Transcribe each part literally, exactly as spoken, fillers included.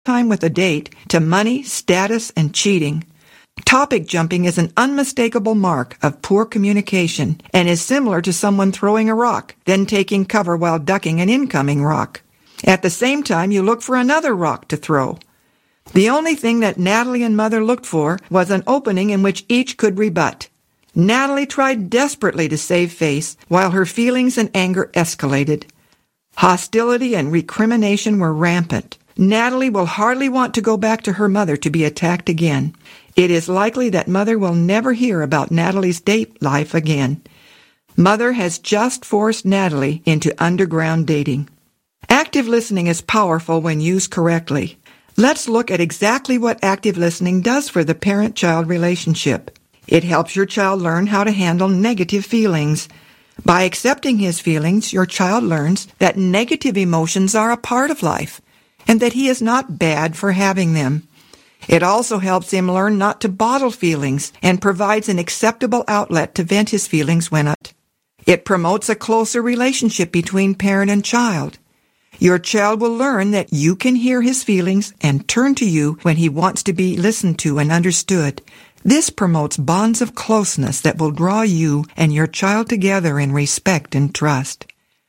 time with a date to money, status, and cheating. Topic jumping is an unmistakable mark of poor communication and is similar to someone throwing a rock, then taking cover while ducking an incoming rock. At the same time, you look for another rock to throw. The only thing that Natalie and Mother looked for was an opening in which each could rebut. Natalie tried desperately to save face while her feelings and anger escalated. Hostility and recrimination were rampant. Natalie will hardly want to go back to her mother to be attacked again. It is likely that Mother will never hear about Natalie's date life again. Mother has just forced Natalie into underground dating. Active listening is powerful when used correctly. Let's look at exactly what active listening does for the parent-child relationship. It helps your child learn how to handle negative feelings. By accepting his feelings, your child learns that negative emotions are a part of life and that he is not bad for having them. It also helps him learn not to bottle feelings and provides an acceptable outlet to vent his feelings when it. It promotes a closer relationship between parent and child. Your child will learn that you can hear his feelings and turn to you when he wants to be listened to and understood. This promotes bonds of closeness that will draw you and your child together in respect and trust.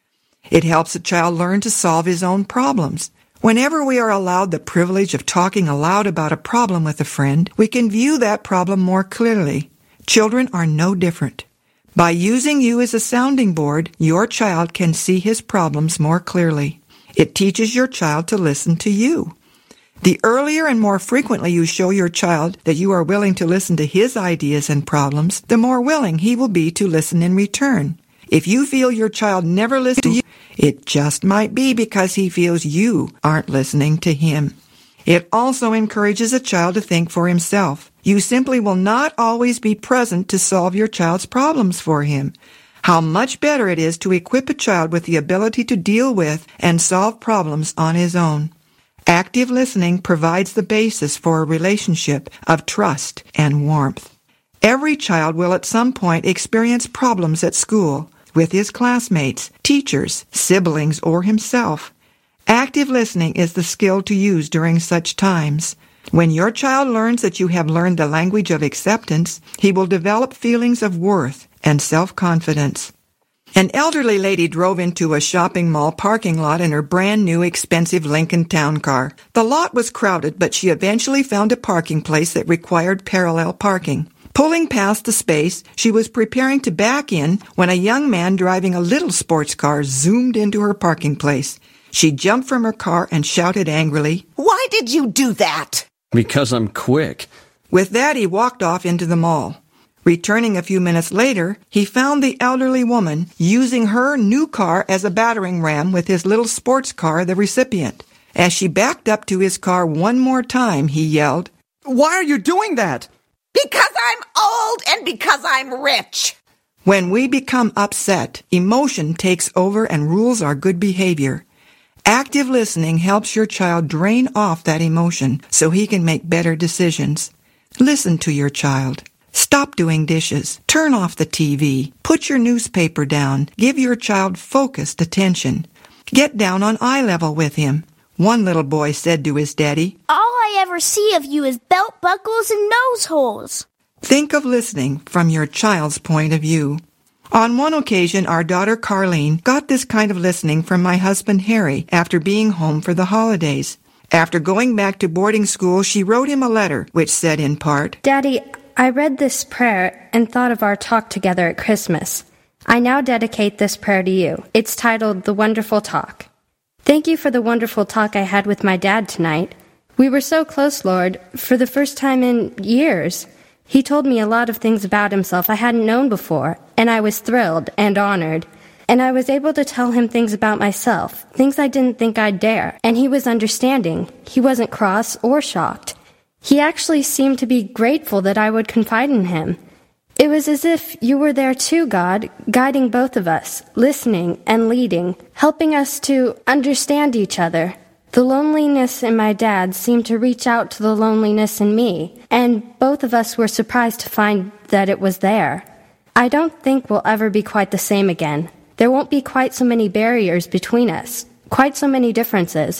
It helps a child learn to solve his own problems. Whenever we are allowed the privilege of talking aloud about a problem with a friend, we can view that problem more clearly. Children are no different. By using you as a sounding board, your child can see his problems more clearly. It teaches your child to listen to you. The earlier and more frequently you show your child that you are willing to listen to his ideas and problems, the more willing he will be to listen in return. If you feel your child never listens to you, it just might be because he feels you aren't listening to him. It also encourages a child to think for himself. You simply will not always be present to solve your child's problems for him. How much better it is to equip a child with the ability to deal with and solve problems on his own. Active listening provides the basis for a relationship of trust and warmth. Every child will at some point experience problems at school, with his classmates, teachers, siblings, or himself. Active listening is the skill to use during such times. When your child learns that you have learned the language of acceptance, he will develop feelings of worth and self-confidence. An elderly lady drove into a shopping mall parking lot in her brand-new expensive Lincoln Town Car. The lot was crowded, but she eventually found a parking place that required parallel parking. Pulling past the space, she was preparing to back in when a young man driving a little sports car zoomed into her parking place. She jumped from her car and shouted angrily, "Why did you do that?" "Because I'm quick." With that, he walked off into the mall. Returning a few minutes later, he found the elderly woman using her new car as a battering ram with his little sports car, the recipient. As she backed up to his car one more time, he yelled, "Why are you doing that?" "Because I'm old and because I'm rich." When we become upset, emotion takes over and rules our good behavior. Active listening helps your child drain off that emotion so he can make better decisions. Listen to your child. Stop doing dishes. Turn off the T V. Put your newspaper down. Give your child focused attention. Get down on eye level with him. One little boy said to his daddy, "All I ever see of you is belt buckles and nose holes." Think of listening from your child's point of view. On one occasion, our daughter Carlene got this kind of listening from my husband Harry after being home for the holidays. After going back to boarding school, she wrote him a letter which said in part, "Daddy, I read this prayer and thought of our talk together at Christmas. I now dedicate this prayer to you. It's titled The Wonderful Talk. Thank you for the wonderful talk I had with my dad tonight. We were so close, Lord, for the first time in years. He told me a lot of things about himself I hadn't known before, and I was thrilled and honored. And I was able to tell him things about myself, things I didn't think I'd dare. And he was understanding. He wasn't cross or shocked. He actually seemed to be grateful that I would confide in him. It was as if you were there too, God, guiding both of us, listening and leading, helping us to understand each other. The loneliness in my dad seemed to reach out to the loneliness in me, and both of us were surprised to find that it was there. I don't think we'll ever be quite the same again. There won't be quite so many barriers between us, quite so many differences.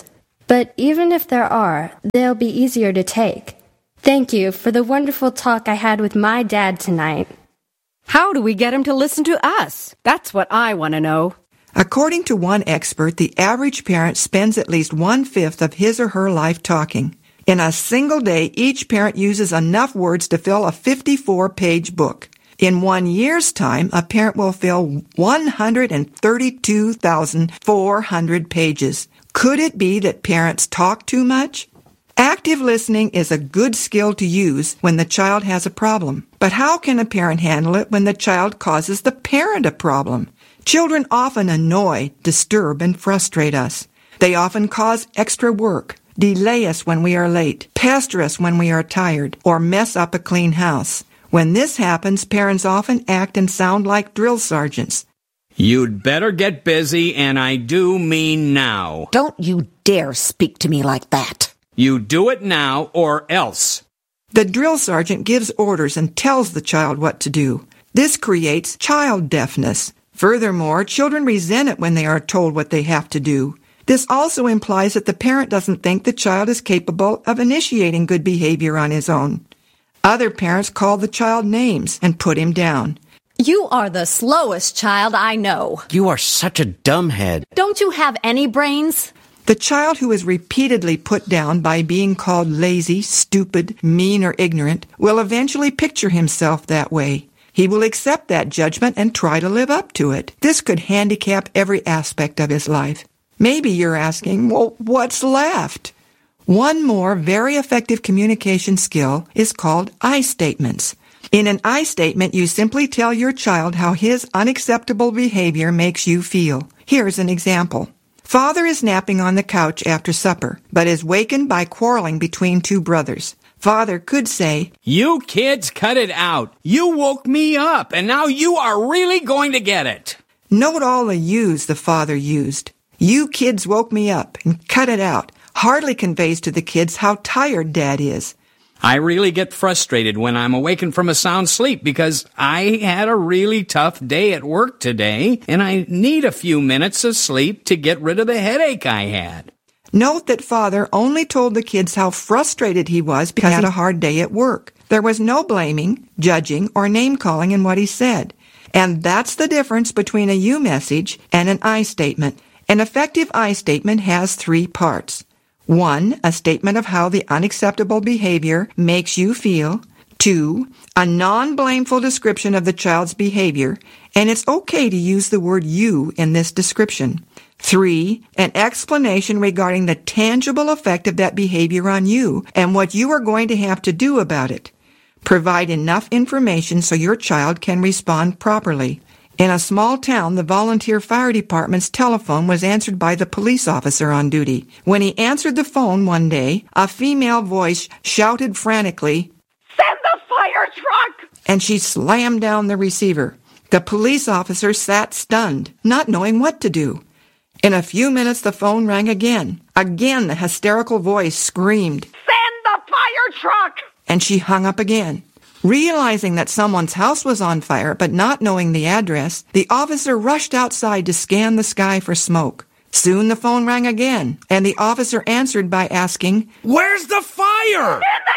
But even if there are, they'll be easier to take. Thank you for the wonderful talk I had with my dad tonight. How do we get him to listen to us? That's what I want to know. According to one expert, the average parent spends at least one-fifth of his or her life talking. In a single day, each parent uses enough words to fill a fifty-four page book. In one year's time, a parent will fill one hundred thirty-two thousand four hundred pages. Could it be that parents talk too much? Active listening is a good skill to use when the child has a problem. But how can a parent handle it when the child causes the parent a problem? Children often annoy, disturb, and frustrate us. They often cause extra work, delay us when we are late, pester us when we are tired, or mess up a clean house. When this happens, parents often act and sound like drill sergeants. You'd better get busy, and I do mean now. Don't you dare speak to me like that. You do it now or else. The drill sergeant gives orders and tells the child what to do. This creates child deafness. Furthermore, children resent it when they are told what they have to do. This also implies that the parent doesn't think the child is capable of initiating good behavior on his own. Other parents call the child names and put him down. You are the slowest child I know. You are such a dumbhead. Don't you have any brains? The child who is repeatedly put down by being called lazy, stupid, mean, or ignorant will eventually picture himself that way. He will accept that judgment and try to live up to it. This could handicap every aspect of his life. Maybe you're asking, well, what's left? One more very effective communication skill is called I statements. In an I statement, you simply tell your child how his unacceptable behavior makes you feel. Here's an example. Father is napping on the couch after supper, but is wakened by quarreling between two brothers. Father could say, You kids cut it out. You woke me up, and now you are really going to get it. Note all the yous the father used. You kids woke me up and cut it out hardly conveys to the kids how tired Dad is. I really get frustrated when I'm awakened from a sound sleep because I had a really tough day at work today, and I need a few minutes of sleep to get rid of the headache I had. Note that Father only told the kids how frustrated he was because he had a hard day at work. There was no blaming, judging, or name-calling in what he said. And that's the difference between a you message and an I statement. An effective I statement has three parts. One, a statement of how the unacceptable behavior makes you feel. Two, a non-blameful description of the child's behavior, and it's okay to use the word you in this description. Three, an explanation regarding the tangible effect of that behavior on you and what you are going to have to do about it. Provide enough information so your child can respond properly. In a small town, the volunteer fire department's telephone was answered by the police officer on duty. When he answered the phone one day, a female voice shouted frantically, Send the fire truck! And she slammed down the receiver. The police officer sat stunned, not knowing what to do. In a few minutes, the phone rang again. Again, the hysterical voice screamed, Send the fire truck! And she hung up again. Realizing that someone's house was on fire, but not knowing the address, the officer rushed outside to scan the sky for smoke. Soon the phone rang again, and the officer answered by asking, Where's the fire? In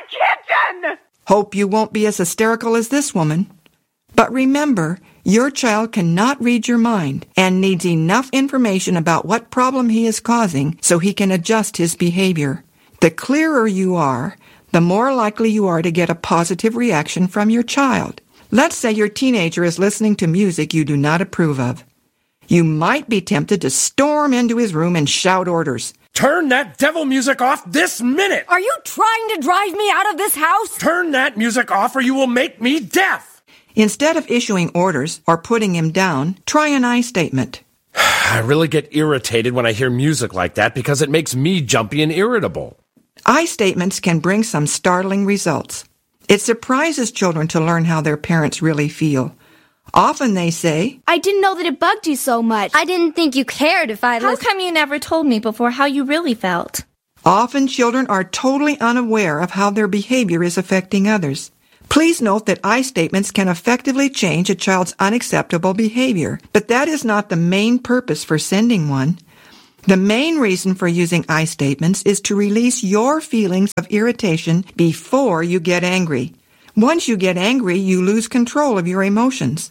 the kitchen! Hope you won't be as hysterical as this woman. But remember, your child cannot read your mind and needs enough information about what problem he is causing so he can adjust his behavior. The clearer you are, the more likely you are to get a positive reaction from your child. Let's say your teenager is listening to music you do not approve of. You might be tempted to storm into his room and shout orders. Turn that devil music off this minute! Are you trying to drive me out of this house? Turn that music off or you will make me deaf! Instead of issuing orders or putting him down, try an I statement. I really get irritated when I hear music like that because it makes me jumpy and irritable. I statements can bring some startling results. It surprises children to learn how their parents really feel. Often they say, I didn't know that it bugged you so much. I didn't think you cared if I How listened. come you never told me before how you really felt? Often children are totally unaware of how their behavior is affecting others. Please note that I statements can effectively change a child's unacceptable behavior, but that is not the main purpose for sending one. The main reason for using I statements is to release your feelings of irritation before you get angry. Once you get angry, you lose control of your emotions.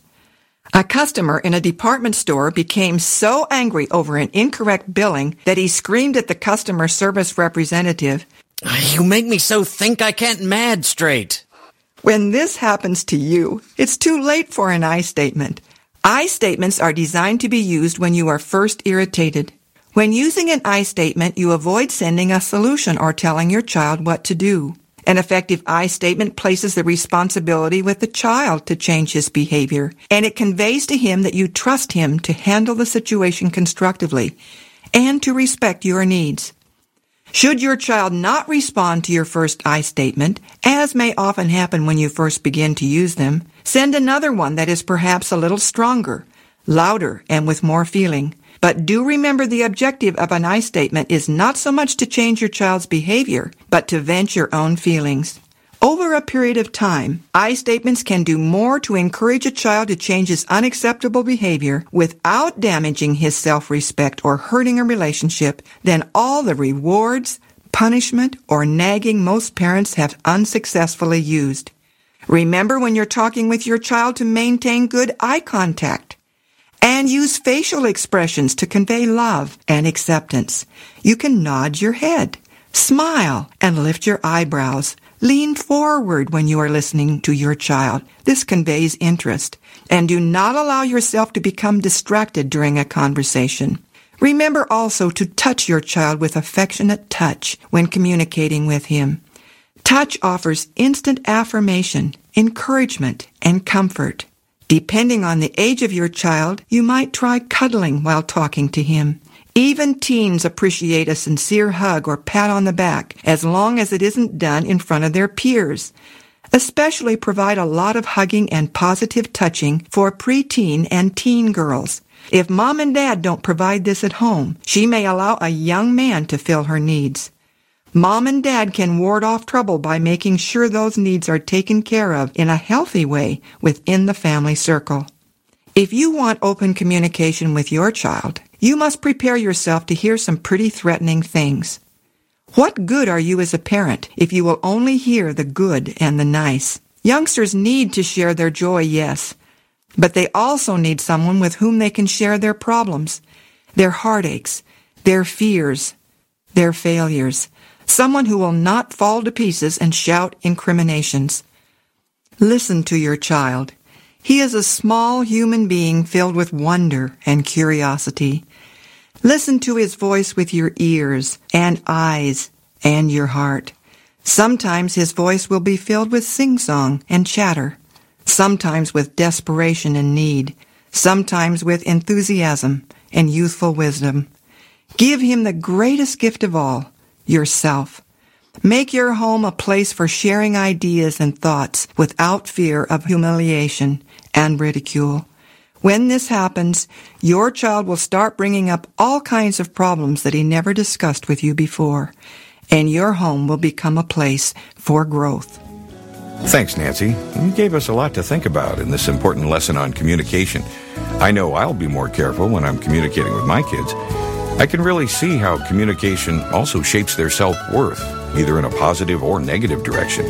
A customer in a department store became so angry over an incorrect billing that he screamed at the customer service representative, "You make me so think I can't mad straight." When this happens to you, it's too late for an I statement. I statements are designed to be used when you are first irritated. When using an I statement, you avoid sending a solution or telling your child what to do. An effective I statement places the responsibility with the child to change his behavior, and it conveys to him that you trust him to handle the situation constructively and to respect your needs. Should your child not respond to your first I statement, as may often happen when you first begin to use them, send another one that is perhaps a little stronger, louder, and with more feeling. But do remember the objective of an I statement is not so much to change your child's behavior, but to vent your own feelings. Over a period of time, I statements can do more to encourage a child to change his unacceptable behavior without damaging his self-respect or hurting a relationship than all the rewards, punishment, or nagging most parents have unsuccessfully used. Remember when you're talking with your child to maintain good eye contact. And use facial expressions to convey love and acceptance. You can nod your head, smile, and lift your eyebrows. Lean forward when you are listening to your child. This conveys interest. And do not allow yourself to become distracted during a conversation. Remember also to touch your child with affectionate touch when communicating with him. Touch offers instant affirmation, encouragement, and comfort. Depending on the age of your child, you might try cuddling while talking to him. Even teens appreciate a sincere hug or pat on the back, as long as it isn't done in front of their peers. Especially provide a lot of hugging and positive touching for preteen and teen girls. If mom and dad don't provide this at home, she may allow a young man to fill her needs. Mom and dad can ward off trouble by making sure those needs are taken care of in a healthy way within the family circle. If you want open communication with your child, you must prepare yourself to hear some pretty threatening things. What good are you as a parent if you will only hear the good and the nice? Youngsters need to share their joy, yes, but they also need someone with whom they can share their problems, their heartaches, their fears, their failures. Someone who will not fall to pieces and shout incriminations. Listen to your child. He is a small human being filled with wonder and curiosity. Listen to his voice with your ears and eyes and your heart. Sometimes his voice will be filled with sing-song and chatter. Sometimes with desperation and need. Sometimes with enthusiasm and youthful wisdom. Give him the greatest gift of all, yourself. Make your home a place for sharing ideas and thoughts without fear of humiliation and ridicule. When this happens, your child will start bringing up all kinds of problems that he never discussed with you before, and your home will become a place for growth. Thanks, Nancy. You gave us a lot to think about in this important lesson on communication. I know I'll be more careful when I'm communicating with my kids. I can really see how communication also shapes their self-worth, either in a positive or negative direction.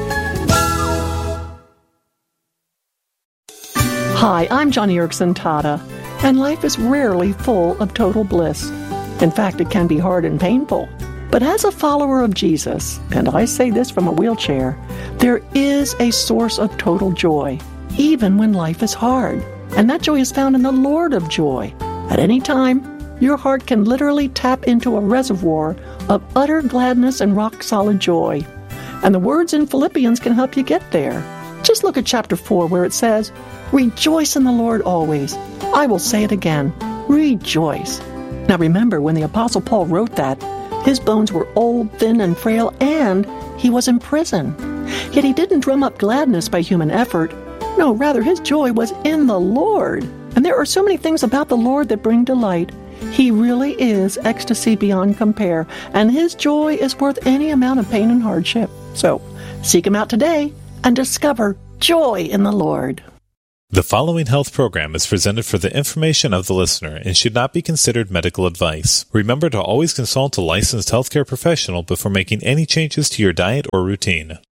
Hi, I'm Johnny Erickson Tata, and life is rarely full of total bliss. In fact, it can be hard and painful. But as a follower of Jesus, and I say this from a wheelchair, there is a source of total joy, even when life is hard. And that joy is found in the Lord of joy. At any time, your heart can literally tap into a reservoir of utter gladness and rock-solid joy. And the words in Philippians can help you get there. Just look at chapter four where it says, "Rejoice in the Lord always." I will say it again, rejoice. Now remember, when the Apostle Paul wrote that, his bones were old, thin, and frail, and he was in prison. Yet he didn't drum up gladness by human effort. No, rather his joy was in the Lord. And there are so many things about the Lord that bring delight. He really is ecstasy beyond compare, and his joy is worth any amount of pain and hardship. So, seek him out today and discover joy in the Lord. The following health program is presented for the information of the listener and should not be considered medical advice. Remember to always consult a licensed healthcare professional before making any changes to your diet or routine.